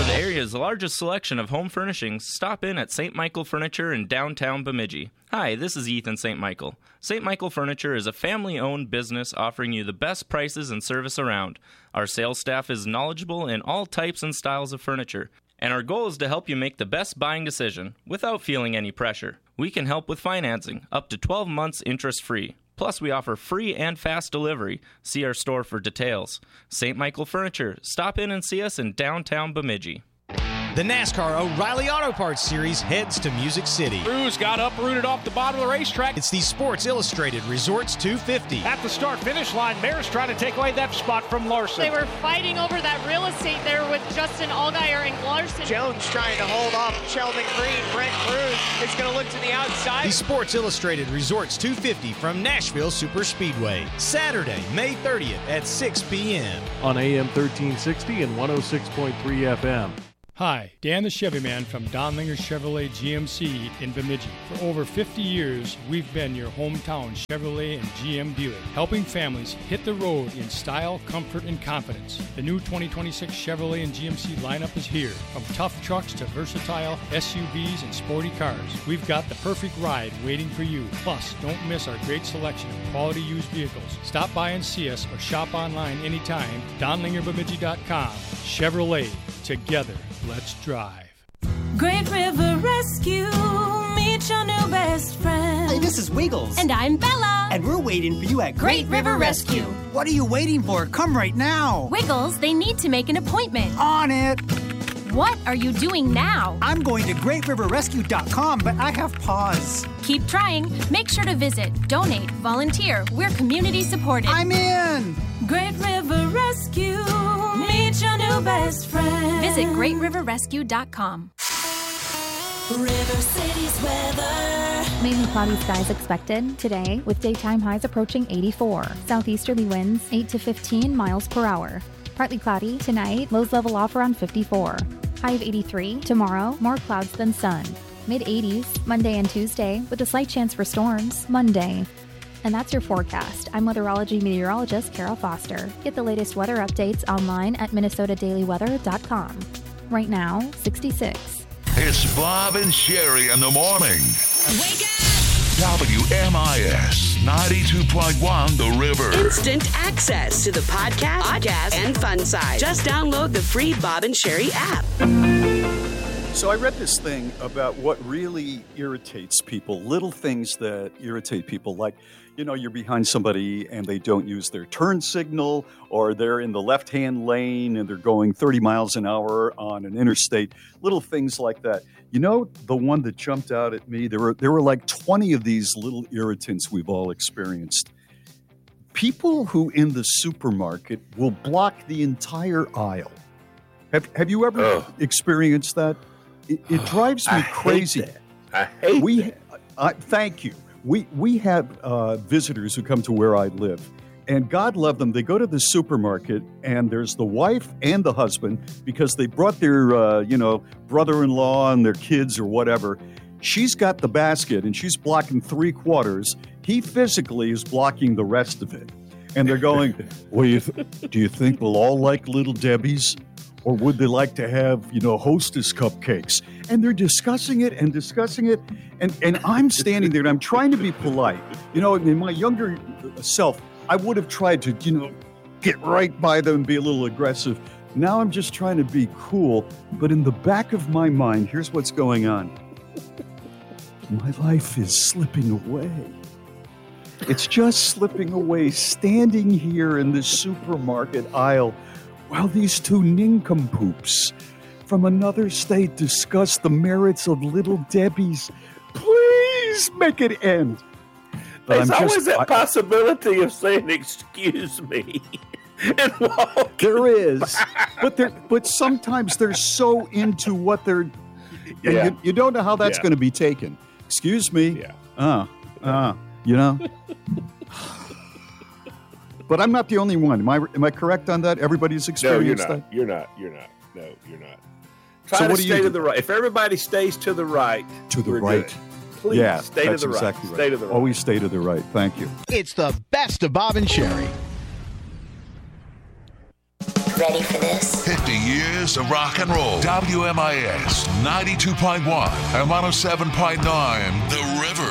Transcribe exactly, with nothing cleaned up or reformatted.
the area's largest selection of home furnishings, stop in at Saint Michael Furniture in downtown Bemidji. Hi, this is Ethan Saint Michael. Saint Michael Furniture is a family-owned business offering you the best prices and service around. Our sales staff is knowledgeable in all types and styles of furniture, and our goal is to help you make the best buying decision without feeling any pressure. We can help with financing, up to twelve months interest-free. Plus, we offer free and fast delivery. See our store for details. Saint Michael Furniture. Stop in and see us in downtown Bemidji. The NASCAR O'Reilly Auto Parts Series heads to Music City. Cruz got uprooted off the bottom of the racetrack. It's the Sports Illustrated Resorts two fifty. At the start-finish line, Maris trying to take away that spot from Larson. They were fighting over that real estate there with Justin Allgaier and Larson. Jones trying to hold off Sheldon Creed. Brent Cruz is going to look to the outside. The Sports Illustrated Resorts two fifty from Nashville Superspeedway. Saturday, May thirtieth at six p.m. on A M thirteen sixty and one oh six point three F M. Hi, Dan the Chevy Man from Donlinger Chevrolet G M C in Bemidji. For over fifty years, we've been your hometown Chevrolet and G M dealer, helping families hit the road in style, comfort, and confidence. The new twenty twenty-six Chevrolet and G M C lineup is here. From tough trucks to versatile S U Vs and sporty cars, we've got the perfect ride waiting for you. Plus, don't miss our great selection of quality used vehicles. Stop by and see us or shop online anytime. Donlinger Bemidji dot com. Chevrolet. Together, let's drive. Great River Rescue, meet your new best friend. Hey, this is Wiggles. And I'm Bella. And we're waiting for you at Great, Great River Rescue. What are you waiting for? Come right now. Wiggles, they need to make an appointment. On it. What are you doing now? I'm going to great river rescue dot com, but I have pause. Keep trying. Make sure to visit, donate, volunteer. We're community supported. I'm in. Great River Rescue, meet your new best friend. Visit great river rescue dot com. River City's weather. Mainly cloudy skies expected today with daytime highs approaching eighty-four. Southeasterly winds eight to fifteen miles per hour. Partly cloudy tonight, lows level off around fifty-four. High of eighty-three. Tomorrow, more clouds than sun. mid eighties Monday and Tuesday with a slight chance for storms Monday. And that's your forecast. I'm weatherology meteorologist Carol Foster. Get the latest weather updates online at minnesota daily weather dot com. Right now, sixty-six. It's Bob and Sherry in the morning. Wake up! W M I S ninety-two point one The River. Instant access to the podcast, podcast, and fun side. Just download the free Bob and Sherry app. So I read this thing about what really irritates people, little things that irritate people, like, you know, you're behind somebody and they don't use their turn signal, or they're in the left-hand lane and they're going thirty miles an hour on an interstate, little things like that. You know, the one that jumped out at me, there were there were like twenty of these little irritants we've all experienced. People who in the supermarket will block the entire aisle. Have have you ever oh. experienced that? It, it drives me I crazy. Hate that. I hate we, that. Uh, thank you. We we have uh, visitors who come to where I live, and God love them. They go to the supermarket, and there's the wife and the husband because they brought their uh, you know brother-in-law and their kids or whatever. She's got the basket, and she's blocking three quarters. He physically is blocking the rest of it, and they're going, "Well, you th- do you think we'll all like Little Debbie's? Or would they like to have, you know, Hostess cupcakes?" And they're discussing it and discussing it. And, and I'm standing there and I'm trying to be polite. You know, in my younger self, I would have tried to, you know, get right by them and be a little aggressive. Now I'm just trying to be cool. But in the back of my mind, here's what's going on. My life is slipping away. It's just slipping away, standing here in this supermarket aisle while these two nincompoops from another state discuss the merits of Little Debbie's. Please make it end. But There's I'm always just, that I, possibility of saying, "Excuse me," and walking. There is, but there, but sometimes they're so into what they're. Yeah. You, you don't know how that's yeah. going to be taken. Excuse me. Yeah. Uh, uh, you know. But I'm not the only one. Am I am I correct on that? Everybody's experienced no, that? You're not. You're not. You're not. No, you're not. Try so to stay to do? the right. If everybody stays to the right, to the we're right. Good. Please yeah, stay to that's the right. Exactly right. Stay to the right. Always stay to the right. Thank you. It's the best of Bob and Sherry. Ready for this? fifty years voice of rock and roll. W M I S ninety-two point one and one oh seven point nine The River.